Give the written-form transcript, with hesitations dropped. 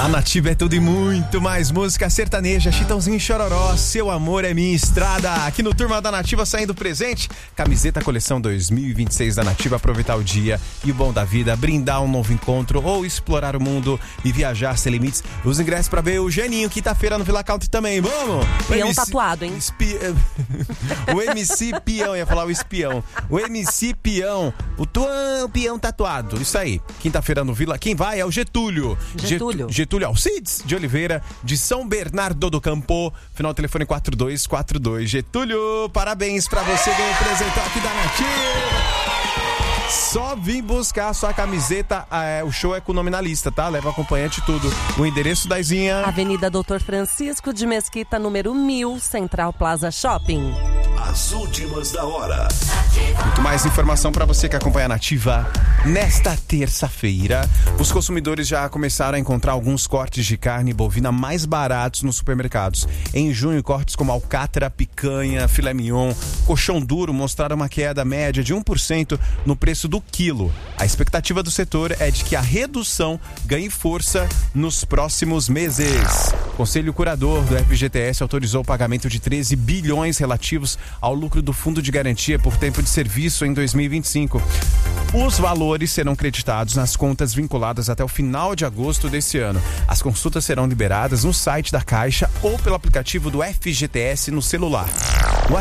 A Nativa é tudo e muito mais música sertaneja, Chitãozinho e Chororó, Seu Amor é Minha Estrada. Aqui no Turma da Nativa saindo presente, camiseta coleção 2026 da Nativa, aproveitar o dia e o bom da vida, brindar um novo encontro ou explorar o mundo e viajar sem limites. Os ingressos pra ver o Geninho, quinta-feira no Villa Country também, vamos? Peão tatuado, hein? O MC Peão, ia falar o espião. O MC Peão, o Peão tatuado, isso aí. Quinta-feira no Villa, quem vai é o Getúlio Getúlio Alcides de Oliveira, de São Bernardo do Campo, final do telefone 4242. Getúlio, parabéns pra você, ganhou o presente aqui da Nativa. Só vim buscar a sua camiseta, o show é com o nome na lista, tá? Leva acompanhante e tudo. O endereço da Izinha: Avenida Doutor Francisco de Mesquita, número 1000, Central Plaza Shopping. As últimas da hora. Muito mais informação para você que acompanha a Nativa. Nesta terça-feira, os consumidores já começaram a encontrar alguns cortes de carne bovina mais baratos nos supermercados. Em junho, cortes como alcatra, picanha, filé mignon, colchão duro mostraram uma queda média de 1% no preço do quilo. A expectativa do setor é de que a redução ganhe força nos próximos meses. O Conselho Curador do FGTS autorizou o pagamento de 13 bilhões relativos ao lucro do Fundo de Garantia por Tempo de Serviço em 2025. Os valores serão creditados nas contas vinculadas até o final de agosto desse ano. As consultas serão liberadas no site da Caixa ou pelo aplicativo do FGTS no celular.